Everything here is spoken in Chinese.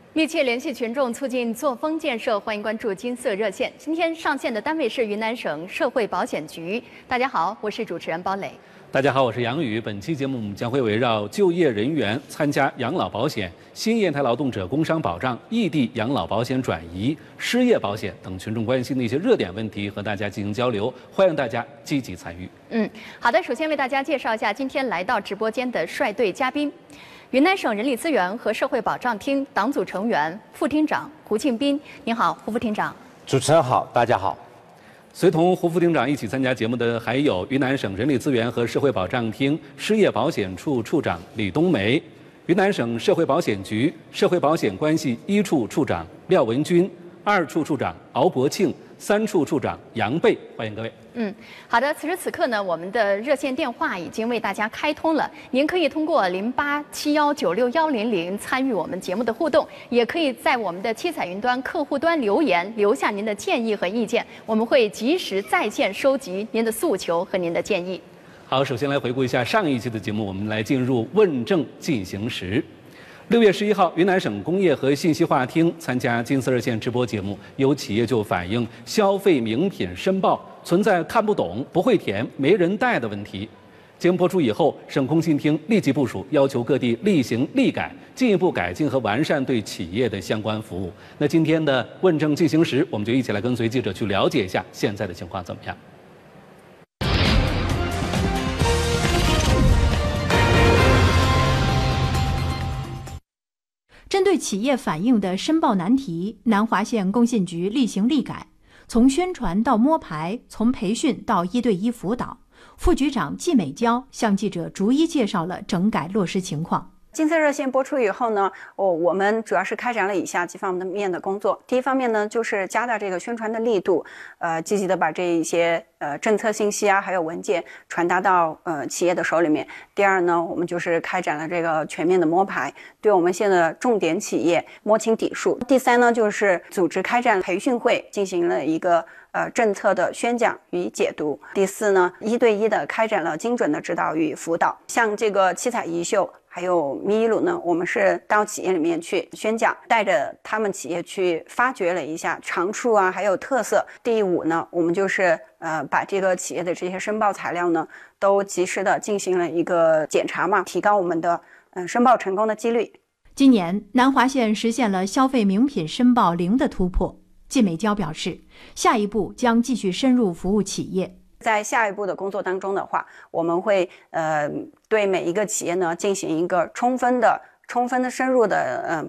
密切联系群众，促进作风建设。欢迎关注金色热线。今天上线的单位是云南省社会保险局。大家好，我是主持人包磊。 大家好，我是杨宇。本期节目我们将会围绕就业人员参加养老保险、新业态劳动者工伤保障、异地养老保险转移、失业保险等群众关心的一些热点问题和大家进行交流，欢迎大家积极参与。 好的，首先为大家介绍一下今天来到直播间的率队嘉宾。云南省人力资源和社会保障厅党组成员、副厅长胡庆斌，您好，胡副厅长。 主持人好，大家好。 随同胡副厅长一起参加节目的还有云南省人力资源和社会保障厅失业保险处处长李冬梅，云南省社会保险局社会保险关系一处处长廖文军，二处处长敖国庆，三处处长杨贝，欢迎各位。 好的，此时此刻呢，我们的热线电话已经为大家开通了，您可以通过0871961000参与我们节目的互动，也可以在我们的七彩云端客户端留言，留下您的建议和意见，我们会及时在线收集您的诉求和您的建议。 好，首先来回顾一下上一期的节目，我们来进入问政进行时。6月11号，云南省工业和信息化厅参加金色热线直播节目，有企业就反映消费名品申报存在看不懂、不会填、没人带的问题。节目播出以后，省工信厅立即部署，要求各地立行立改，进一步改进和完善对企业的相关服务。那今天的问政进行时，我们就一起来跟随记者去了解一下现在的情况怎么样。 针对企业反映的申报难题，南华县工信局立行立改，从宣传到摸排，从培训到1对1辅导。副局长季美娇向记者逐一介绍了整改落实情况。 金色热线播出以后呢，我们主要是开展了以下几方面的工作。第一方面呢，就是加大这个宣传的力度，积极的把这一些政策信息啊，还有文件传达到企业的手里面。第二呢，我们就是开展了这个全面的摸排，对我们县的重点企业摸清底数。第三呢，就是组织开展培训会，进行了一个政策的宣讲与解读。第四呢，1对1的开展了精准的指导与辅导。像这个七彩宜秀还有咪一鲁呢，我们是到企业里面去宣讲，带着他们企业去发掘了一下长处啊，还有特色。第5呢，我们就是把这个企业的这些申报材料呢，都及时的进行了一个检查嘛，提高我们的申报成功的几率。 今年南华县实现了消费名品申报0的突破。季美娇表示，下一步将继续深入服务企业。 在下一步的工作当中的话，我们会对每一个企业呢进行一个充分的深入的